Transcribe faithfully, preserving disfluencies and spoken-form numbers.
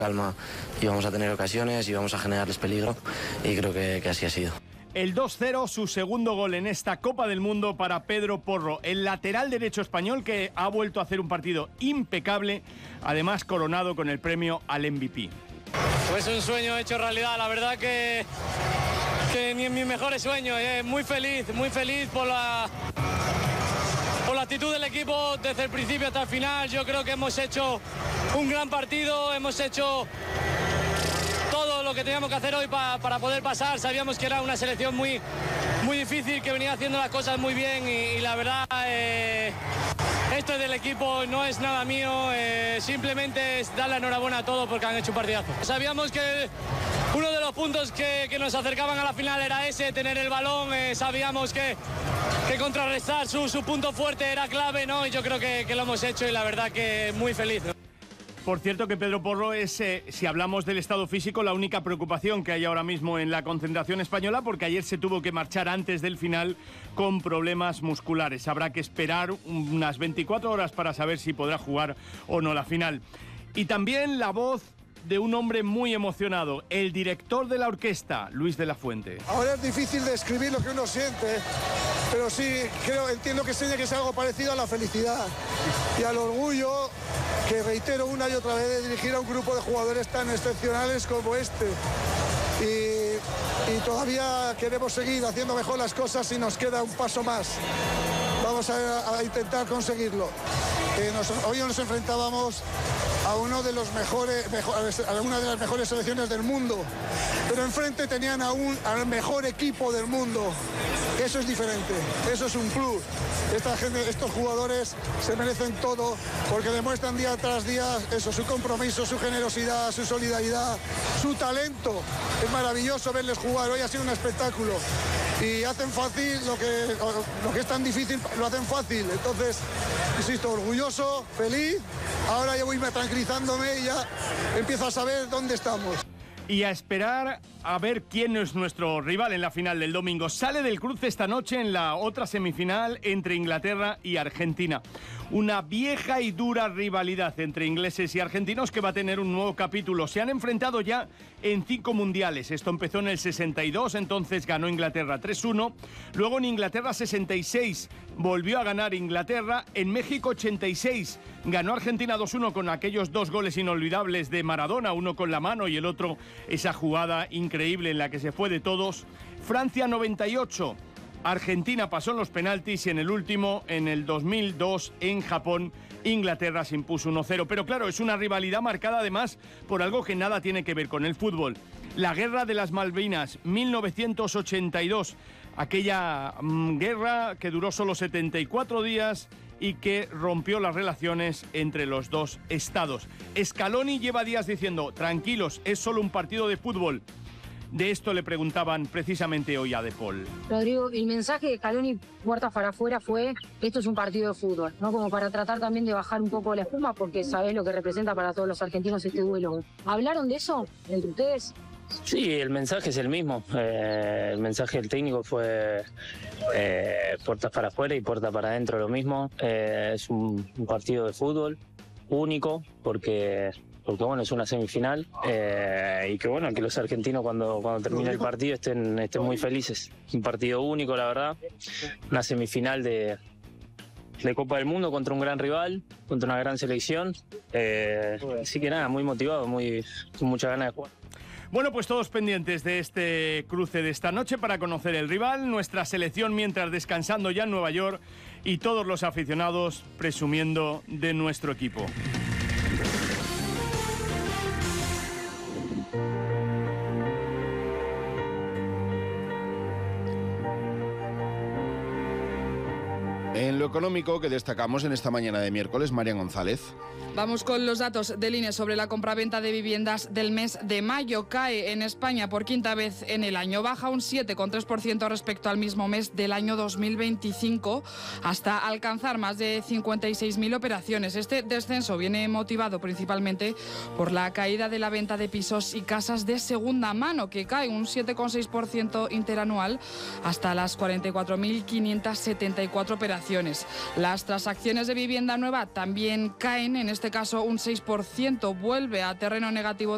calma, íbamos a tener ocasiones, íbamos a generarles peligro y creo que, que así ha sido. El dos cero, su segundo gol en esta Copa del Mundo para Pedro Porro, el lateral derecho español que ha vuelto a hacer un partido impecable, además coronado con el premio al M V P. Pues un sueño hecho realidad, la verdad que, que ni en mis mejores sueños, eh, muy feliz, muy feliz por la, por la actitud del equipo desde el principio hasta el final. Yo creo que hemos hecho un gran partido, hemos hecho todo lo que teníamos que hacer hoy pa, para poder pasar. Sabíamos que era una selección muy, muy difícil, que venía haciendo las cosas muy bien y, y la verdad, eh, esto es del equipo, no es nada mío, eh, simplemente es dar la enhorabuena a todos porque han hecho un partidazo. Sabíamos que uno de los puntos que, que nos acercaban a la final era ese, tener el balón, eh, sabíamos que, que contrarrestar su, su punto fuerte era clave, ¿no? Y yo creo que, que lo hemos hecho y la verdad que muy feliz, ¿no? Por cierto que Pedro Porro es, eh, si hablamos del estado físico, la única preocupación que hay ahora mismo en la concentración española, porque ayer se tuvo que marchar antes del final con problemas musculares. Habrá que esperar unas veinticuatro horas para saber si podrá jugar o no la final. Y también la voz de un hombre muy emocionado, el director de la orquesta, Luis de la Fuente. Ahora es difícil describir lo que uno siente, pero sí creo, entiendo que tiene que ser algo parecido a la felicidad y al orgullo que reitero una y otra vez de dirigir a un grupo de jugadores tan excepcionales como este. Y, y todavía queremos seguir haciendo mejor las cosas y nos queda un paso más. Vamos a, a intentar conseguirlo. Eh, nos, hoy nos enfrentábamos a uno de los mejores, mejor, a una de las mejores selecciones del mundo, pero enfrente tenían a un, al mejor equipo del mundo. Eso es diferente, eso es un plus. Esta gente, estos jugadores se merecen todo porque demuestran día tras día eso, su compromiso, su generosidad, su solidaridad, su talento. Es maravilloso verles jugar, hoy ha sido un espectáculo. Y hacen fácil lo que, lo que es tan difícil, lo hacen fácil. Entonces, insisto, orgulloso, feliz. Ahora ya voy tranquilizándome y ya empiezo a saber dónde estamos. Y a esperar a ver quién es nuestro rival en la final del domingo. Sale del cruce esta noche en la otra semifinal entre Inglaterra y Argentina. Una vieja y dura rivalidad entre ingleses y argentinos que va a tener un nuevo capítulo. Se han enfrentado ya en cinco mundiales. Esto empezó en el sesenta y dos, entonces ganó Inglaterra tres uno. Luego en Inglaterra sesenta y seis volvió a ganar Inglaterra. En México ochenta y seis ganó Argentina dos uno con aquellos dos goles inolvidables de Maradona, uno con la mano y el otro esa jugada increíble en la que se fue de todos. Francia noventa y ocho. Argentina pasó en los penaltis y en el último, en el dos mil dos, en Japón, Inglaterra se impuso uno cero. Pero claro, es una rivalidad marcada además por algo que nada tiene que ver con el fútbol. La Guerra de las Malvinas, mil novecientos ochenta y dos. Aquella mmm, guerra que duró solo setenta y cuatro días y que rompió las relaciones entre los dos estados. Scaloni lleva días diciendo, tranquilos, es solo un partido de fútbol. De esto le preguntaban precisamente hoy a De Paul. Rodrigo, el mensaje de Scaloni puertas para afuera fue, esto es un partido de fútbol, ¿no? Como para tratar también de bajar un poco la espuma, porque sabés lo que representa para todos los argentinos este duelo. ¿Hablaron de eso entre ustedes? Sí, el mensaje es el mismo. Eh, el mensaje del técnico fue eh, puertas para afuera y puertas para adentro lo mismo. Eh, es un, un partido de fútbol único porque... porque bueno, es una semifinal eh, y que bueno, que los argentinos cuando, cuando termine el partido estén, estén muy felices. Un partido único, la verdad, una semifinal de, de Copa del Mundo contra un gran rival, contra una gran selección, eh, así que nada, muy motivado, muy, con muchas ganas de jugar. Bueno, pues todos pendientes de este cruce de esta noche para conocer el rival, nuestra selección mientras descansando ya en Nueva York y todos los aficionados presumiendo de nuestro equipo. En lo económico que destacamos en esta mañana de miércoles, María González. Vamos con los datos del I N E sobre la compraventa de viviendas del mes de mayo. Cae en España por quinta vez en el año. Baja un siete coma tres por ciento respecto al mismo mes del año dos mil veinticinco, hasta alcanzar más de cincuenta y seis mil operaciones. Este descenso viene motivado principalmente por la caída de la venta de pisos y casas de segunda mano, que cae un siete coma seis por ciento interanual hasta las cuarenta y cuatro mil quinientas setenta y cuatro operaciones. Las transacciones de vivienda nueva también caen, en este caso un seis por ciento. Vuelve a terreno negativo